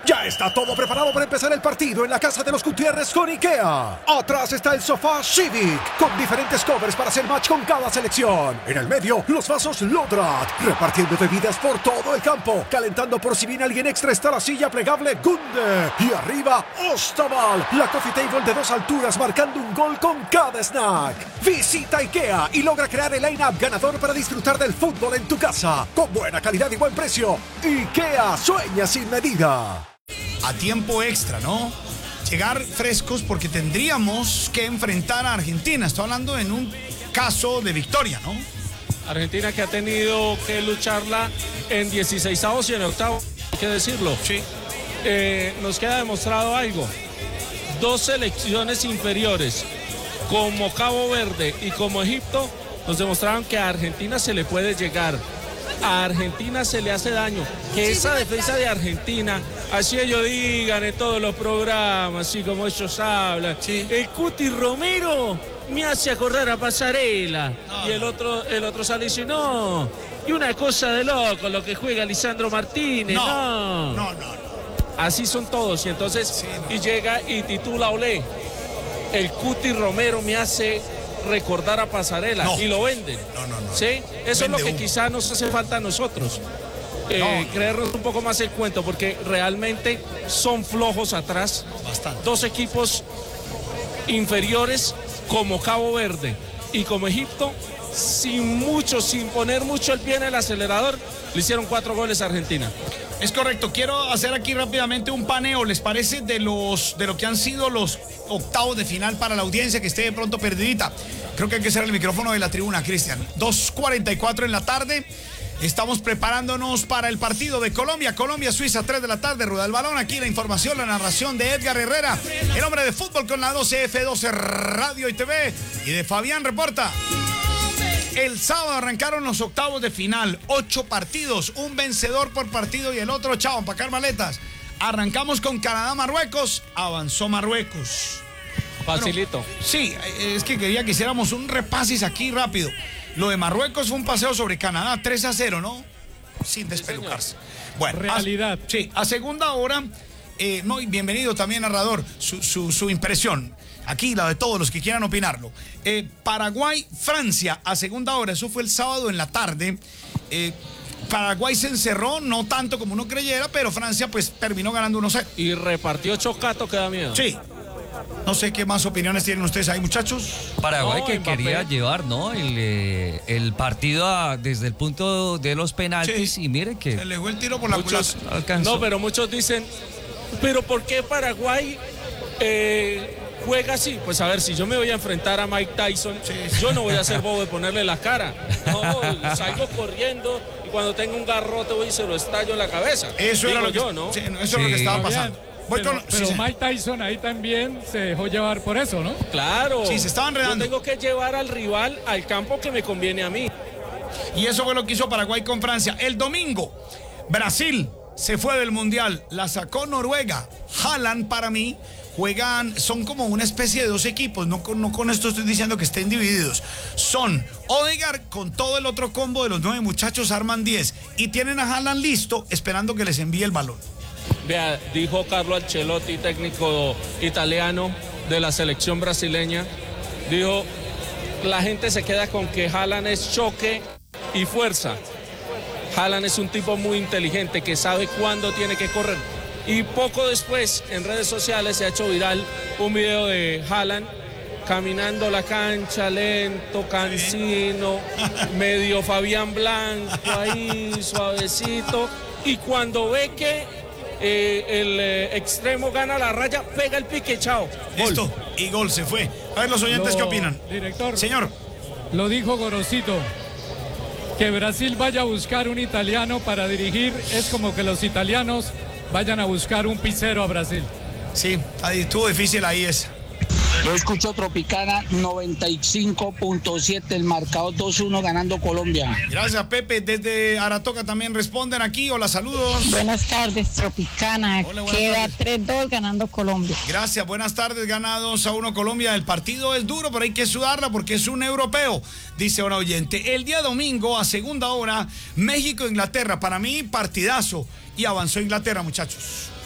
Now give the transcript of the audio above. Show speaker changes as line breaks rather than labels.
Ya está todo preparado para empezar el partido en la casa de los Gutiérrez con IKEA. Atrás está el sofá Civic, con diferentes covers para hacer match con cada selección. En el medio, los vasos Lodrat, repartiendo bebidas por todo el campo. Calentando por si viene alguien extra está la silla plegable Gunde. Y arriba, Ostaval, la coffee table de 2 alturas marcando un gol con cada snack. Visita IKEA y logra crear el line-up ganador para disfrutar del fútbol en tu casa. Con buena calidad y buen precio. IKEA, sueña sin medida.
A tiempo extra, ¿no? Llegar frescos porque tendríamos que enfrentar a Argentina. Estoy hablando en un caso de victoria, ¿no?
Argentina que ha tenido que lucharla en 16avos y en octavos, hay que decirlo.
Sí.
Nos queda demostrado algo. 2 selecciones inferiores, como Cabo Verde y como Egipto, nos demostraron que a Argentina se le puede llegar. A Argentina se le hace daño. Que esa defensa de Argentina, así ellos digan en todos los programas, así como ellos hablan.
Sí.
El Cuti Romero me hace acordar a Pasarela. Y el otro sale y dice, no. Y una cosa de loco lo que juega Lisandro Martínez. No. Así son todos. Y entonces,
sí, no.
Y llega y titula Olé. El Cuti Romero me hace recordar a Pasarela.
No.
Y lo venden.
No.
¿Sí? Eso es lo que
humo.
quizás nos hace falta a nosotros. Creernos un poco más el cuento, porque realmente son flojos atrás.
Bastante.
2 equipos inferiores como Cabo Verde y como Egipto, sin poner mucho el pie en el acelerador, le hicieron 4 goles a Argentina.
Es correcto. Quiero hacer aquí rápidamente un paneo, ¿les parece? De lo que han sido los octavos de final para la audiencia que esté de pronto perdidita. Creo que hay que hacer el micrófono de la tribuna, Cristian. 2:44 en la tarde. Estamos preparándonos para el partido de Colombia-Suiza, 3 de la tarde. Rueda el balón. Aquí la información, la narración de Edgar Herrera, el hombre de fútbol con la 12F12 Radio y TV. Y de Fabián Reporta. El sábado arrancaron los octavos de final. 8 partidos, un vencedor por partido y el otro, chao, empacar maletas. Arrancamos con Canadá-Marruecos. Avanzó Marruecos.
Facilito.
Bueno, sí, es que quería que hiciéramos un repasis aquí rápido. Lo de Marruecos fue un paseo sobre Canadá, 3-0, ¿no? Sin despelucarse. Bueno,
realidad.
A segunda hora, y bienvenido también, narrador, su impresión. Aquí, la de todos los que quieran opinarlo. Paraguay-Francia, a segunda hora, eso fue el sábado en la tarde. Paraguay se encerró, no tanto como uno creyera, pero Francia pues terminó ganando 1-0.
Y repartió chocato que da miedo.
Sí. No sé qué más opiniones tienen ustedes ahí, muchachos.
Paraguay
No,
que
Mbappé.
quería llevar, ¿no? El partido desde el punto de los penaltis,
Sí.
y mire que
Se le fue el tiro por la
Muchos,
culata.
alcanzó.
no, pero muchos dicen, ¿pero por qué Paraguay juega así? Pues a ver, si yo me voy a enfrentar a Mike Tyson, yo no voy a ser bobo de ponerle la cara. No, salgo corriendo y cuando tengo un garrote voy y se lo estallo en la cabeza.
Eso era
Digo
lo que,
yo, ¿no?
sí, eso es lo que estaba
Fabián,
pasando. Voy
pero
con- sí, sí.
Mike Tyson ahí también se dejó llevar por eso, ¿no?
Claro.
Sí, se estaba enredando.
Yo tengo que llevar al rival al campo que me conviene a mí.
Y eso fue lo que hizo Paraguay con Francia. El domingo, Brasil se fue del Mundial, la sacó Noruega. Haaland, para mí, son como una especie de 2 equipos. No con esto estoy diciendo que estén divididos. Son Odegaard con todo el otro combo de los 9 muchachos, arman 10. Y tienen a Haaland listo, esperando que les envíe el balón.
Vea, dijo Carlo Ancelotti, técnico italiano de la selección brasileña, dijo, la gente se queda con que Haaland es choque y fuerza. Haaland es un tipo muy inteligente que sabe cuándo tiene que correr. Y poco después, en redes sociales se ha hecho viral un video de Haaland caminando la cancha lento, cansino, medio Fabián Blanco ahí, suavecito. Y cuando ve que el extremo gana la raya, pega el pique, chao. Gol.
Listo, y gol se fue. A ver los oyentes qué opinan.
Director,
Señor,
lo dijo Gorosito. Que Brasil vaya a buscar un italiano para dirigir es como que los italianos vayan a buscar un pizzero a Brasil.
sí, ahí estuvo difícil ahí esa.
Yo escucho Tropicana 95.7, el marcador 2-1 ganando Colombia.
Gracias, Pepe. Desde Aratoca también responden aquí. Hola, saludos.
Buenas tardes, Tropicana.
Hola, buenas
Queda
tardes.
3-2 ganando Colombia.
Gracias, buenas tardes, gana 2-1 Colombia. El partido es duro, pero hay que sudarla porque es un europeo, dice un oyente. El día domingo, a segunda hora, México-Inglaterra. Para mí, partidazo. Y avanzó Inglaterra, muchachos.